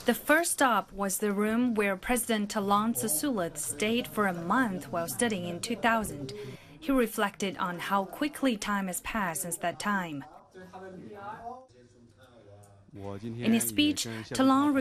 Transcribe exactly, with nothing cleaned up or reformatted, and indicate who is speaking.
Speaker 1: The first stop was the room where President Talang Tsusulit stayed for a month while studying in two thousand. He reflected on how quickly time has passed since that time. In his speech, Talang